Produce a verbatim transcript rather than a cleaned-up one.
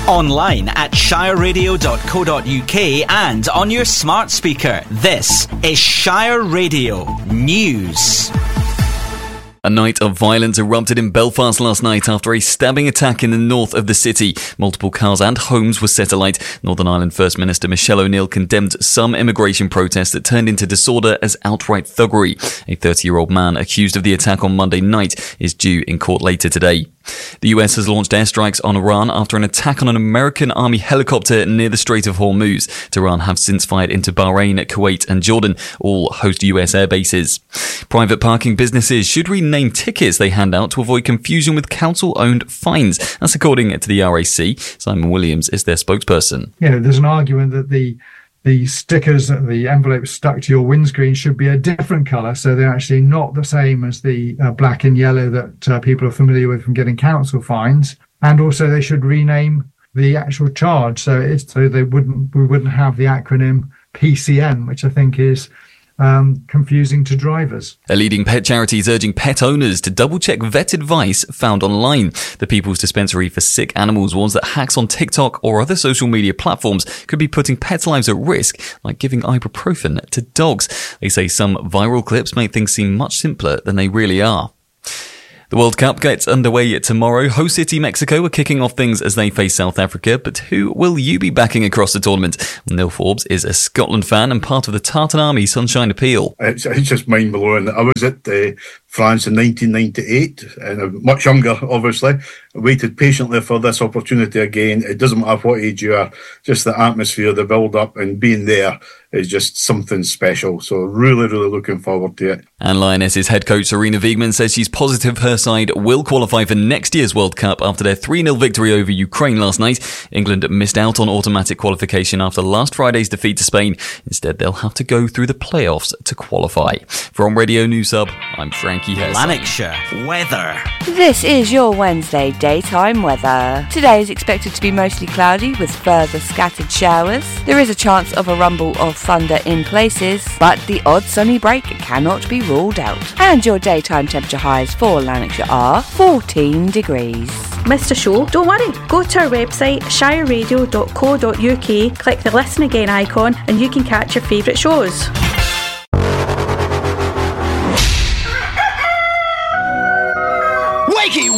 Online at shire radio dot co dot uk and on your smart speaker. This is Shire Radio News. A night of violence erupted in Belfast last night after a stabbing attack in the north of the city. Multiple cars and homes were set alight. Northern Ireland First Minister Michelle O'Neill condemned some immigration protests that turned into disorder as outright thuggery. A thirty-year-old man accused of the attack on Monday night is due in court later today. The U S has launched airstrikes on Iran after an attack on an American army helicopter near the Strait of Hormuz. Tehran have since fired into Bahrain, Kuwait and Jordan, all host U S air bases. Private parking businesses should rename tickets they hand out to avoid confusion with council-owned fines. That's according to the R A C. Simon Williams is their spokesperson. You know, there's an argument that the the stickers, the envelopes stuck to your windscreen should be a different colour, so they're actually not the same as the uh, black and yellow that uh, people are familiar with from getting council fines. And also they should rename the actual charge, so it's so they wouldn't we wouldn't have the acronym P C N, which I think is Um, confusing to drivers. A leading pet charity is urging pet owners to double-check vet advice found online. The People's Dispensary for Sick Animals warns that hacks on TikTok or other social media platforms could be putting pets' lives at risk, like giving ibuprofen to dogs. They say some viral clips make things seem much simpler than they really are. The World Cup gets underway tomorrow. Host city Mexico are kicking off things as they face South Africa, but who will you be backing across the tournament? Neil Forbes is a Scotland fan and part of the Tartan Army Sunshine Appeal. It's, it's just mind-blowing. I was at uh, France in nineteen ninety-eight, and I'm much younger, obviously. I waited patiently for this opportunity again. It doesn't matter what age you are, just the atmosphere, the build-up, and being there is just something special. So really, really looking forward to it. And Lionesses head coach Sarina Wiegman says she's positive her side will qualify for next year's World Cup after their three nil victory over Ukraine last night. England missed out on automatic qualification after last Friday's defeat to Spain. Instead, they'll have to go through the playoffs to qualify. From Radio News Hub, I'm Frankie Hess. Lanarkshire weather. This is your Wednesday daytime weather. Today is expected to be mostly cloudy with further scattered showers. There is a chance of a rumble of thunder in places, but the odd sunny break cannot be ruled out. And your daytime temperature highs for Lanarkshire are fourteen degrees. Missed a show? Don't worry. Go to our website shire radio dot co dot uk, click the listen again icon and you can catch your favourite shows. Wakey